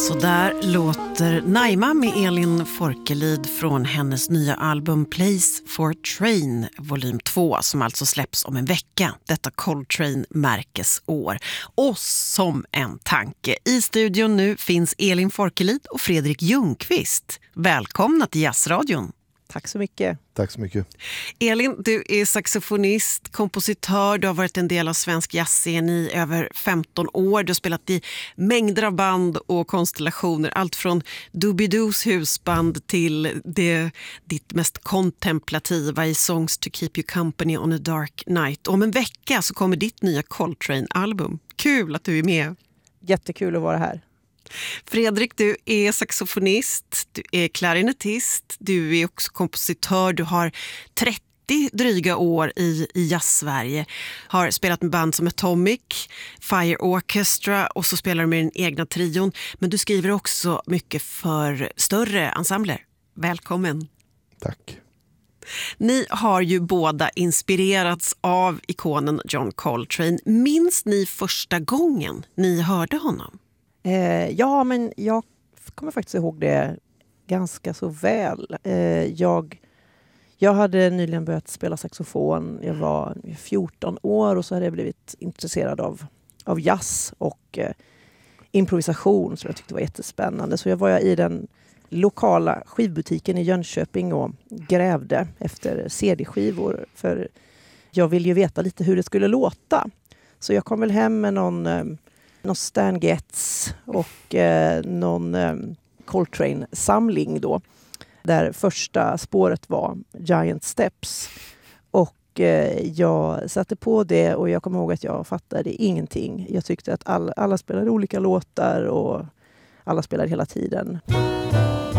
Så där låter Naima med Elin Forkelid från hennes nya album Place for Train volym 2 som alltså släpps om en vecka. Detta Coltrane märkesår. Och som en tanke, i studion nu finns Elin Forkelid och Fredrik Ljungqvist. Välkomna till Jazzradion. Tack så mycket. Tack så mycket. Elin, du är saxofonist, kompositör. Du har varit en del av svensk jazzscen i över 15 år. Du har spelat i mängder av band och konstellationer. Allt från Doobie-Doos husband till ditt mest kontemplativa i Songs to Keep You Company on a Dark Night. Om en vecka så kommer ditt nya Coltrane-album. Kul att du är med. Jättekul att vara här. Fredrik, du är saxofonist, du är klarinettist, du är också kompositör, du har 30 dryga år i Jazz-Sverige. Har spelat med band som Atomic, Fire Orchestra och så spelar du med din egna trion. Men du skriver också mycket för större ensembler. Välkommen! Tack. Ni har ju båda inspirerats av ikonen John Coltrane. Minns ni första gången ni hörde honom? Ja, men jag kommer faktiskt ihåg det ganska så väl. Jag hade nyligen börjat spela saxofon. Jag var 14 år och så hade jag blivit intresserad av jazz och improvisation som jag tyckte var jättespännande. Så jag var i den lokala skivbutiken i Jönköping och grävde efter CD-skivor. För jag ville ju veta lite hur det skulle låta. Så jag kom väl hem med någon Stan Getz och någon Coltrane-samling då. Där första spåret var Giant Steps. Och jag satte på det och jag kommer ihåg att jag fattade ingenting. Jag tyckte att alla spelade olika låtar och alla spelade hela tiden.